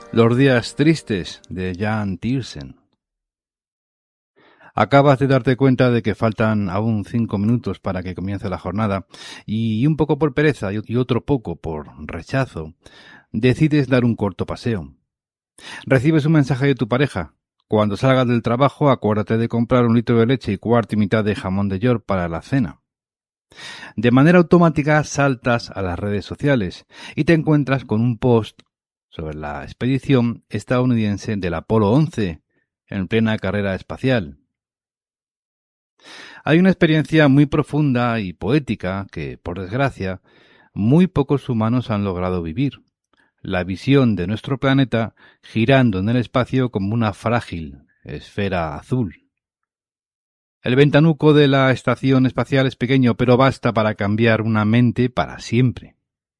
Los días tristes de Jan Tiersen. Acabas de darte cuenta de que faltan aún 5 minutos para que comience la jornada y un poco por pereza y otro poco por rechazo, decides dar un corto paseo. Recibes un mensaje de tu pareja. Cuando salgas del trabajo, acuérdate de comprar 1 litro de leche y cuarto y mitad de jamón de York para la cena. De manera automática saltas a las redes sociales y te encuentras con un post sobre la expedición estadounidense del Apolo 11 en plena carrera espacial. Hay una experiencia muy profunda y poética que, por desgracia, muy pocos humanos han logrado vivir. La visión de nuestro planeta girando en el espacio como una frágil esfera azul. El ventanuco de la estación espacial es pequeño, pero basta para cambiar una mente para siempre.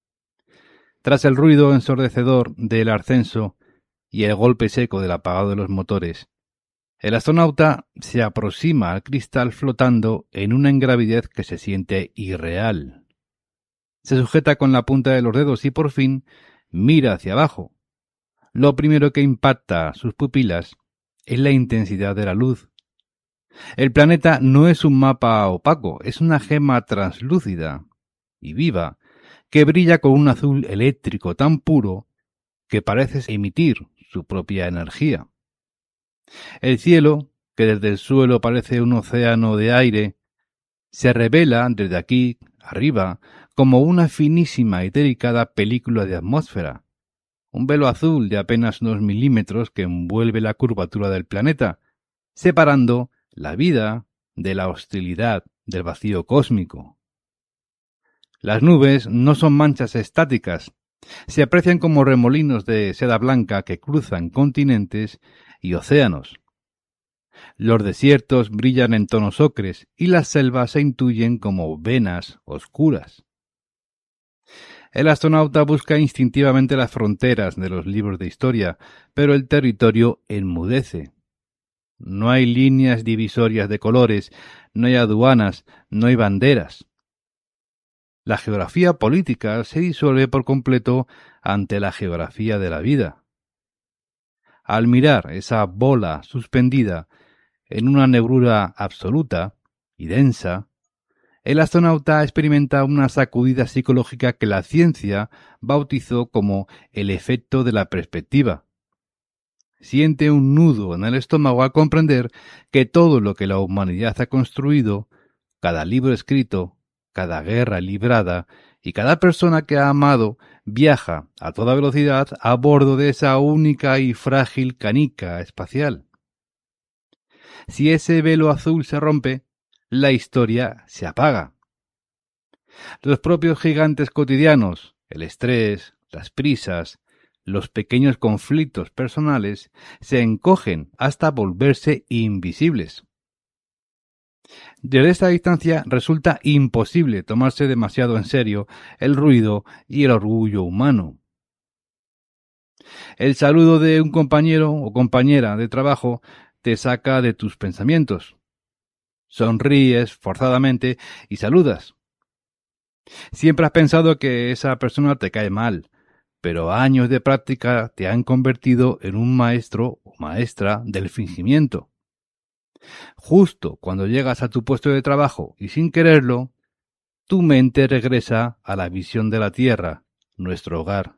Tras el ruido ensordecedor del ascenso y el golpe seco del apagado de los motores, el astronauta se aproxima al cristal flotando en una ingravidez que se siente irreal. Se sujeta con la punta de los dedos y por fin mira hacia abajo. Lo primero que impacta sus pupilas es la intensidad de la luz. El planeta no es un mapa opaco, es una gema translúcida y viva que brilla con un azul eléctrico tan puro que parece emitir su propia energía. El cielo, que desde el suelo parece un océano de aire, se revela desde aquí, arriba, como una finísima y delicada película de atmósfera, un velo azul de apenas unos milímetros que envuelve la curvatura del planeta, separando la vida de la hostilidad del vacío cósmico. Las nubes no son manchas estáticas, se aprecian como remolinos de seda blanca que cruzan continentes y océanos. Los desiertos brillan en tonos ocres y las selvas se intuyen como venas oscuras. El astronauta busca instintivamente las fronteras de los libros de historia, pero el territorio enmudece. No hay líneas divisorias de colores, no hay aduanas, no hay banderas. La geografía política se disuelve por completo ante la geografía de la vida. Al mirar esa bola suspendida en una negrura absoluta y densa, el astronauta experimenta una sacudida psicológica que la ciencia bautizó como el efecto de la perspectiva. Siente un nudo en el estómago al comprender que todo lo que la humanidad ha construido, cada libro escrito, cada guerra librada y cada persona que ha amado viaja a toda velocidad a bordo de esa única y frágil canica espacial. Si ese velo azul se rompe, la historia se apaga. Los propios gigantes cotidianos, el estrés, las prisas, los pequeños conflictos personales, se encogen hasta volverse invisibles. Desde esta distancia resulta imposible tomarse demasiado en serio el ruido y el orgullo humano. El saludo de un compañero o compañera de trabajo te saca de tus pensamientos. Sonríes forzadamente y saludas. Siempre has pensado que esa persona te cae mal, pero años de práctica te han convertido en un maestro o maestra del fingimiento. Justo cuando llegas a tu puesto de trabajo y sin quererlo, tu mente regresa a la visión de la Tierra, nuestro hogar.